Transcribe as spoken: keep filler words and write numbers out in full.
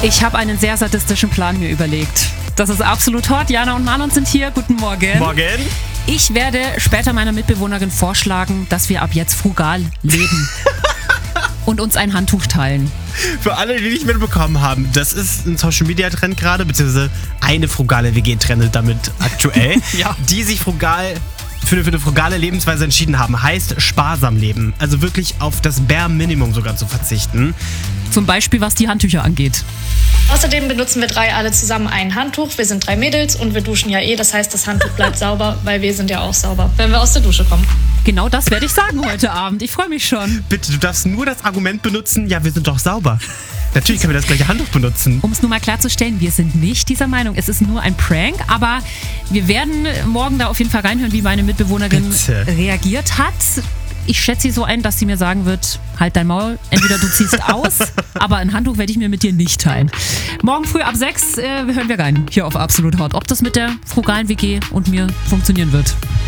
Ich habe einen sehr sadistischen Plan mir überlegt. Das ist absolut hot. Jana und Marlon sind hier. Guten Morgen. Morgen. Ich werde später meiner Mitbewohnerin vorschlagen, dass wir ab jetzt frugal leben. Und uns ein Handtuch teilen. Für alle, die nicht mitbekommen haben, das ist ein Social-Media-Trend gerade, beziehungsweise eine frugale W G trendet damit aktuell, Ja. die sich frugal für, für eine frugale Lebensweise entschieden haben. Heißt sparsam leben. Also wirklich auf das Bare Minimum sogar zu verzichten. Zum Beispiel, was die Handtücher angeht. Außerdem benutzen wir drei alle zusammen ein Handtuch. Wir sind drei Mädels und wir duschen ja eh. Das heißt, das Handtuch bleibt sauber, weil wir sind ja auch sauber, wenn wir aus der Dusche kommen. Genau das werde ich sagen heute Abend. Ich freue mich schon. Bitte, du darfst nur das Argument benutzen, ja, wir sind doch sauber. Natürlich können wir das gleiche Handtuch benutzen. Um es nur mal klarzustellen, wir sind nicht dieser Meinung. Es ist nur ein Prank, aber wir werden morgen da auf jeden Fall reinhören, wie meine Mitbewohnerin Bitte. reagiert hat. Ich schätze sie so ein, dass sie mir sagen wird, halt dein Maul, entweder du ziehst aus, aber ein Handtuch werde ich mir mit dir nicht teilen. Morgen früh ab sechs äh, hören wir rein, hier auf Absolut Hot, ob das mit der frugalen W G und mir funktionieren wird.